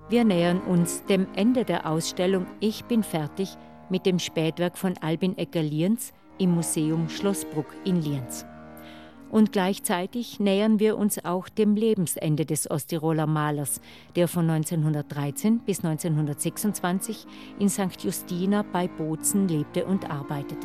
Wir nähern uns dem Ende der Ausstellung Ich bin fertig mit dem Spätwerk von Albin Egger-Lienz im Museum Schlossbruck in Lienz. Und gleichzeitig nähern wir uns auch dem Lebensende des Osttiroler Malers, der von 1913 bis 1926 in St. Justina bei Bozen lebte und arbeitete.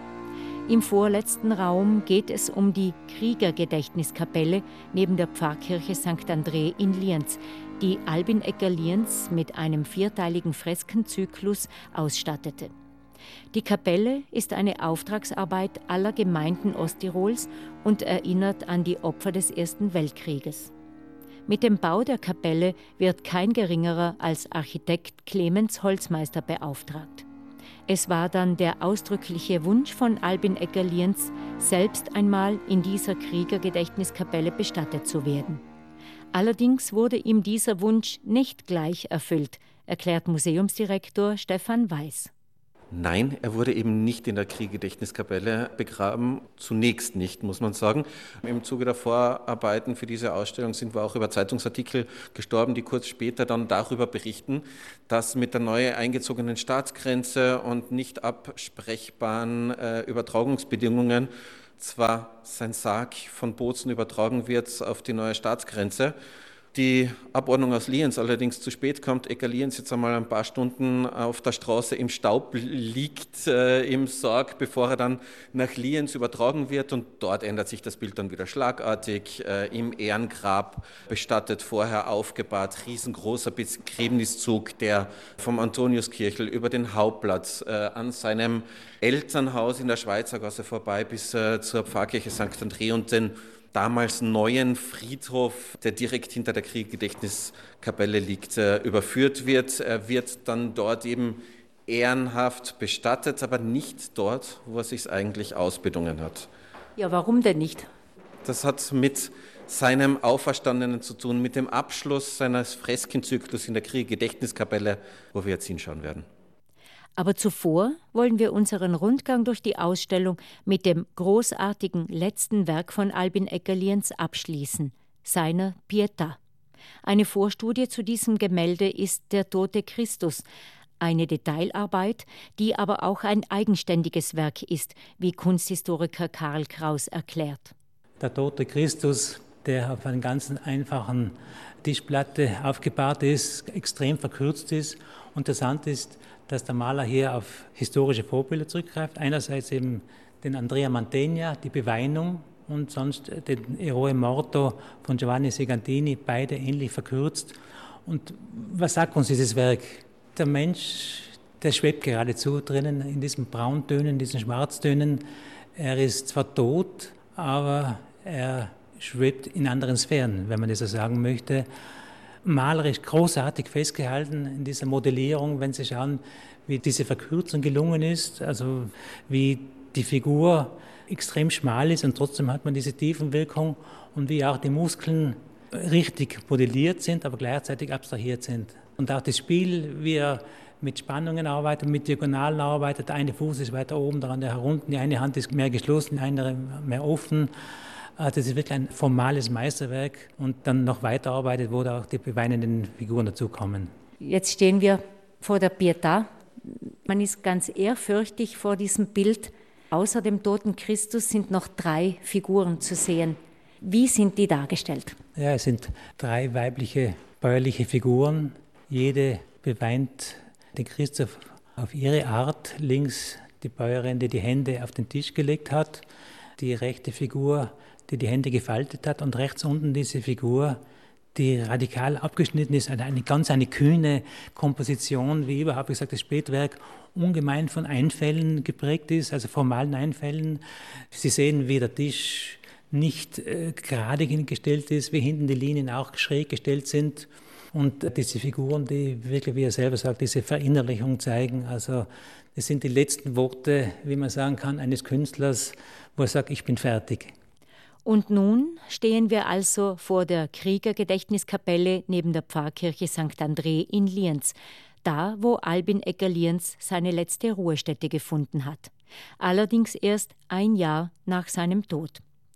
Im vorletzten Raum geht es um die Kriegergedächtniskapelle neben der Pfarrkirche St. Andrä in Lienz, die Albin Egger-Lienz mit einem 4-teiligen Freskenzyklus ausstattete. Die Kapelle ist eine Auftragsarbeit aller Gemeinden Osttirols und erinnert an die Opfer des Ersten Weltkrieges. Mit dem Bau der Kapelle wird kein geringerer als Architekt Clemens Holzmeister beauftragt. Es war dann der ausdrückliche Wunsch von Albin Egger-Lienz, selbst einmal in dieser Kriegergedächtniskapelle bestattet zu werden. Allerdings wurde ihm dieser Wunsch nicht gleich erfüllt, erklärt Museumsdirektor Stefan Weiß. Nein, er wurde eben nicht in der Kriegergedächtniskapelle begraben. Zunächst nicht, muss man sagen. Im Zuge der Vorarbeiten für diese Ausstellung sind wir auch über Zeitungsartikel gestorben, die kurz später dann darüber berichten, dass mit der neu eingezogenen Staatsgrenze und nicht absprechbaren Übertragungsbedingungen zwar sein Sarg von Bozen übertragen wird auf die neue Staatsgrenze, die Abordnung aus Lienz allerdings zu spät kommt, Egger-Lienz jetzt einmal ein paar Stunden auf der Straße im Staub liegt, im Sarg, bevor er dann nach Lienz übertragen wird, und dort ändert sich das Bild dann wieder schlagartig, im Ehrengrab bestattet, vorher aufgebahrt, riesengroßer Begräbniszug, der vom Antoniuskirchel über den Hauptplatz an seinem Elternhaus in der Schweizergasse vorbei bis zur Pfarrkirche St. Andrä und den damals neuen Friedhof, der direkt hinter der Kriegergedächtniskapelle liegt, überführt wird. Er wird dann dort eben ehrenhaft bestattet, aber nicht dort, wo er sich eigentlich ausbedungen hat. Ja, warum denn nicht? Das hat mit seinem Auferstandenen zu tun, mit dem Abschluss seines Freskenzyklus in der Kriegergedächtniskapelle, wo wir jetzt hinschauen werden. Aber zuvor wollen wir unseren Rundgang durch die Ausstellung mit dem großartigen letzten Werk von Albin Egger-Lienz abschließen, seiner Pietà. Eine Vorstudie zu diesem Gemälde ist Der tote Christus, eine Detailarbeit, die aber auch ein eigenständiges Werk ist, wie Kunsthistoriker Karl Kraus erklärt. Der tote Christus, der auf einer ganz einfachen Tischplatte aufgebahrt ist, extrem verkürzt ist. Interessant ist, dass der Maler hier auf historische Vorbilder zurückgreift. Einerseits eben den Andrea Mantegna, die Beweinung, und sonst den Eroe Morto von Giovanni Segantini, beide ähnlich verkürzt. Und was sagt uns dieses Werk? Der Mensch, der schwebt geradezu drinnen in diesen Brauntönen, diesen Schwarztönen. Er ist zwar tot, aber er schwebt in anderen Sphären, wenn man das so sagen möchte. Malerisch großartig festgehalten in dieser Modellierung, wenn Sie schauen, wie diese Verkürzung gelungen ist, also wie die Figur extrem schmal ist und trotzdem hat man diese Tiefenwirkung, und wie auch die Muskeln richtig modelliert sind, aber gleichzeitig abstrahiert sind. Und auch das Spiel, wie er mit Spannungen arbeitet, mit Diagonalen arbeitet, der eine Fuß ist weiter oben, der andere herunter, die eine Hand ist mehr geschlossen, die andere mehr offen. Das ist wirklich ein formales Meisterwerk, und dann noch weiterarbeitet, wo da auch die beweinenden Figuren dazukommen. Jetzt stehen wir vor der Pietà. Man ist ganz ehrfürchtig vor diesem Bild. Außer dem toten Christus sind noch 3 Figuren zu sehen. Wie sind die dargestellt? Ja, es sind 3 weibliche bäuerliche Figuren. Jede beweint den Christus auf ihre Art. Links die Bäuerin, die die Hände auf den Tisch gelegt hat. Die rechte Figur, die die Hände gefaltet hat, und rechts unten diese Figur, die radikal abgeschnitten ist, eine kühne Komposition, wie überhaupt gesagt das Spätwerk ungemein von Einfällen geprägt ist, also formalen Einfällen. Sie sehen, wie der Tisch nicht gerade gestellt ist, wie hinten die Linien auch schräg gestellt sind, und diese Figuren, die wirklich, wie er selber sagt, diese Verinnerlichung zeigen. Also das sind die letzten Worte, wie man sagen kann, eines Künstlers, wo er sagt, ich bin fertig. Und nun stehen wir also vor der Kriegergedächtniskapelle neben der Pfarrkirche St. Andrä in Lienz, da wo Albin Egger-Lienz seine letzte Ruhestätte gefunden hat. Allerdings erst ein Jahr nach seinem Tod.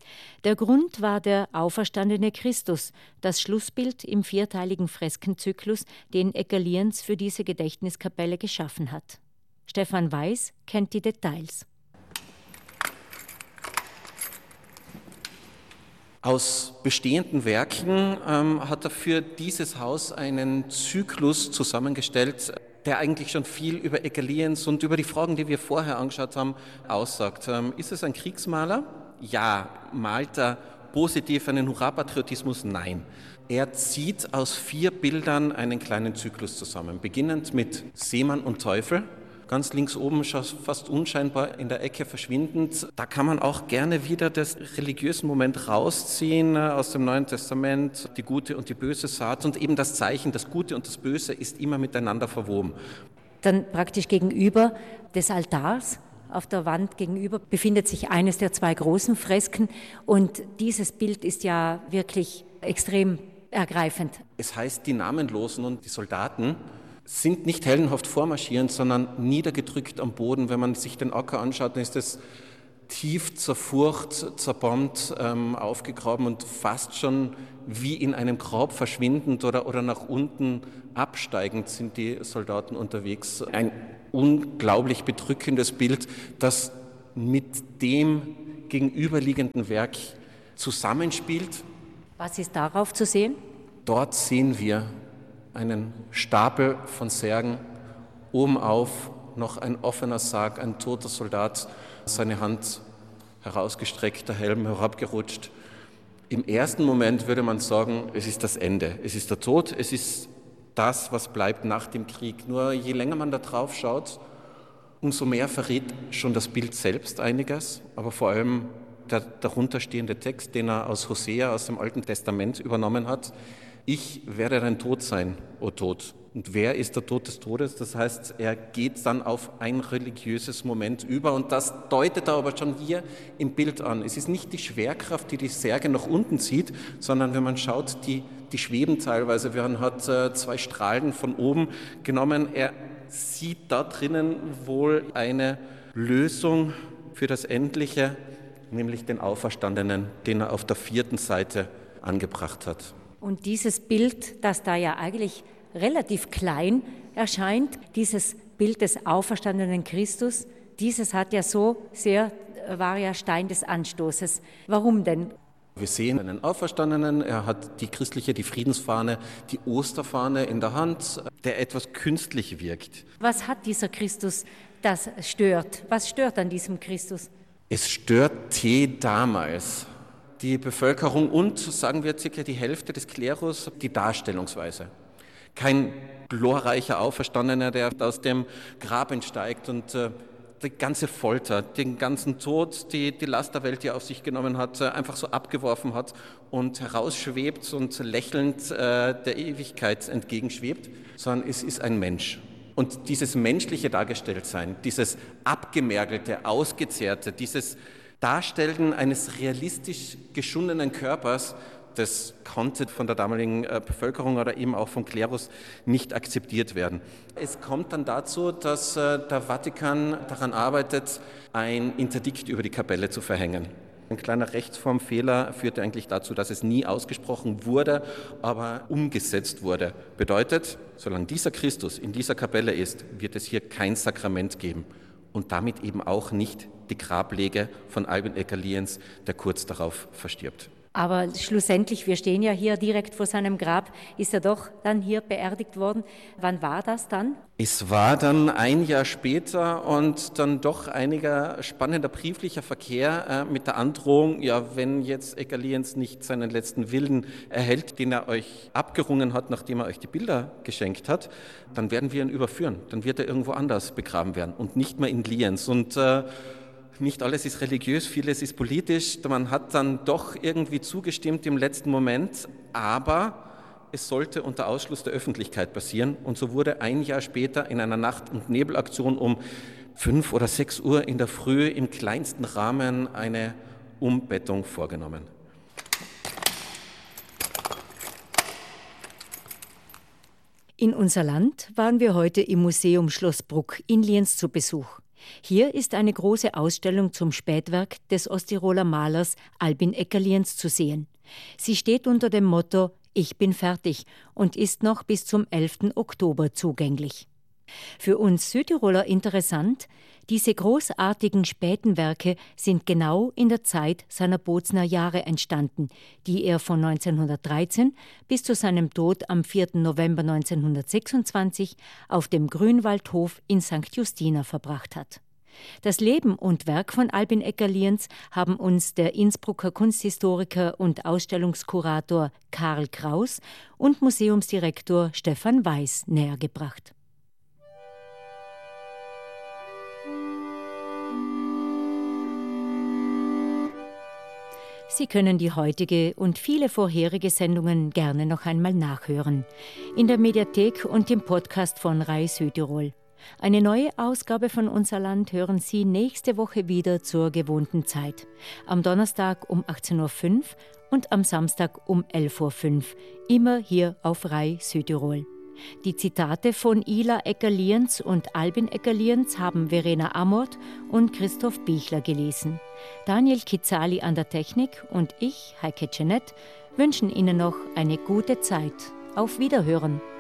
Der Grund war der auferstandene Christus, das Schlussbild im vierteiligen Freskenzyklus, den Egger-Lienz für diese Gedächtniskapelle geschaffen hat. Stefan Weiß kennt die Details. Aus bestehenden Werken hat er für dieses Haus einen Zyklus zusammengestellt, der eigentlich schon viel über Egger-Lienz und über die Fragen, die wir vorher angeschaut haben, aussagt. Ist es ein Kriegsmaler? Ja. Malt er positiv einen Hurra-Patriotismus? Nein. Er zieht aus 4 Bildern einen kleinen Zyklus zusammen, beginnend mit Seemann und Teufel. Ganz links oben, fast unscheinbar in der Ecke verschwindend. Da kann man auch gerne wieder das religiöse Moment rausziehen aus dem Neuen Testament, die gute und die böse Saat und eben das Zeichen, das Gute und das Böse ist immer miteinander verwoben. Dann praktisch gegenüber des Altars, auf der Wand gegenüber, befindet sich eines der 2 großen Fresken und dieses Bild ist ja wirklich extrem ergreifend. Es heißt, die Namenlosen und die Soldaten sind nicht heldenhaft vormarschierend, sondern niedergedrückt am Boden. Wenn man sich den Acker anschaut, dann ist es tief zerfurcht, zerbombt, aufgegraben und fast schon wie in einem Grab verschwindend oder nach unten absteigend sind die Soldaten unterwegs. Ein unglaublich bedrückendes Bild, das mit dem gegenüberliegenden Werk zusammenspielt. Was ist darauf zu sehen? Dort sehen wir einen Stapel von Särgen, oben auf noch ein offener Sarg, ein toter Soldat, seine Hand herausgestreckt, der Helm herabgerutscht. Im ersten Moment würde man sagen, es ist das Ende, es ist der Tod, es ist das, was bleibt nach dem Krieg. Nur je länger man da drauf schaut, umso mehr verrät schon das Bild selbst einiges, aber vor allem der darunterstehende Text, den er aus Hosea, aus dem Alten Testament übernommen hat. Ich werde dein Tod sein, o Tod. Und wer ist der Tod des Todes? Das heißt, er geht dann auf ein religiöses Moment über und das deutet er aber schon hier im Bild an. Es ist nicht die Schwerkraft, die die Särge nach unten zieht, sondern wenn man schaut, die schweben teilweise. Man hat 2 Strahlen von oben genommen. Er sieht da drinnen wohl eine Lösung für das Endliche, nämlich den Auferstandenen, den er auf der 4. Seite angebracht hat. Und dieses Bild, das da ja eigentlich relativ klein erscheint, dieses Bild des auferstandenen Christus, dieses war ja Stein des Anstoßes. Warum denn? Wir sehen einen Auferstandenen, er hat die Friedensfahne, die Osterfahne in der Hand, der etwas künstlich wirkt. Was hat dieser Christus, das stört? Was stört an diesem Christus? Es störte damals die Bevölkerung und, sagen wir, circa die Hälfte des Klerus, die Darstellungsweise. Kein glorreicher Auferstandener, der aus dem Grab entsteigt und die ganze Folter, den ganzen Tod, die Lasterwelt, die er auf sich genommen hat, einfach so abgeworfen hat und herausschwebt und lächelnd der Ewigkeit entgegenschwebt, sondern es ist ein Mensch. Und dieses menschliche Dargestelltsein, dieses abgemergelte, ausgezehrte, dieses Darstellen eines realistisch geschundenen Körpers, das konnte von der damaligen Bevölkerung oder eben auch vom Klerus nicht akzeptiert werden. Es kommt dann dazu, dass der Vatikan daran arbeitet, ein Interdikt über die Kapelle zu verhängen. Ein kleiner Rechtsformfehler führte eigentlich dazu, dass es nie ausgesprochen wurde, aber umgesetzt wurde. Bedeutet, solange dieser Christus in dieser Kapelle ist, wird es hier kein Sakrament geben. Und damit eben auch nicht die Grablege von Albin Egger-Lienz, der kurz darauf verstirbt. Aber schlussendlich, wir stehen ja hier direkt vor seinem Grab, ist er doch dann hier beerdigt worden. Wann war das dann? Es war dann ein Jahr später und dann doch einiger spannender brieflicher Verkehr mit der Androhung, ja, wenn jetzt Egger-Lienz nicht seinen letzten Willen erhält, den er euch abgerungen hat, nachdem er euch die Bilder geschenkt hat, dann werden wir ihn überführen. Dann wird er irgendwo anders begraben werden und nicht mehr in Lienz. Und nicht alles ist religiös, vieles ist politisch. Man hat dann doch irgendwie zugestimmt im letzten Moment, aber es sollte unter Ausschluss der Öffentlichkeit passieren. Und so wurde ein Jahr später in einer Nacht- und Nebelaktion um 5 oder 6 Uhr in der Früh im kleinsten Rahmen eine Umbettung vorgenommen. In unser Land waren wir heute im Museum Schloss Bruck in Lienz zu Besuch. Hier ist eine große Ausstellung zum Spätwerk des Osttiroler Malers Albin Eckerliens zu sehen. Sie steht unter dem Motto »Ich bin fertig« und ist noch bis zum 11. Oktober zugänglich. Für uns Südtiroler interessant, diese großartigen späten Werke sind genau in der Zeit seiner Bozner Jahre entstanden, die er von 1913 bis zu seinem Tod am 4. November 1926 auf dem Grünwaldhof in St. Justina verbracht hat. Das Leben und Werk von Albin Eckerliens haben uns der Innsbrucker Kunsthistoriker und Ausstellungskurator Karl Kraus und Museumsdirektor Stefan Weiß nähergebracht. Sie können die heutige und viele vorherige Sendungen gerne noch einmal nachhören. In der Mediathek und im Podcast von RAI Südtirol. Eine neue Ausgabe von Unser Land hören Sie nächste Woche wieder zur gewohnten Zeit. Am Donnerstag um 18.05 Uhr und am Samstag um 11.05 Uhr. Immer hier auf RAI Südtirol. Die Zitate von Ila Eckerliens und Albin Eckerliens haben Verena Amort und Christoph Bichler gelesen. Daniel Kizzali an der Technik und ich, Heike Jeanette, wünschen Ihnen noch eine gute Zeit. Auf Wiederhören!